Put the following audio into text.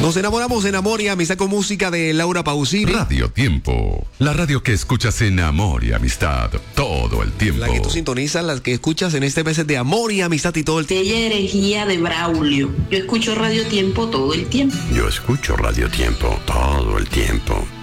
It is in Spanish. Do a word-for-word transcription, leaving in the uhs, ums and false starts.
Nos enamoramos en Amor y Amistad con música de Laura Pausini. Radio Tiempo, la radio que escuchas en Amor y Amistad todo el tiempo. La que tú sintonizas, las que escuchas en este mes de Amor y Amistad y todo el tiempo. Bella herejía de Braulio. Yo escucho Radio Tiempo todo el tiempo. Yo escucho Radio Tiempo todo el tiempo.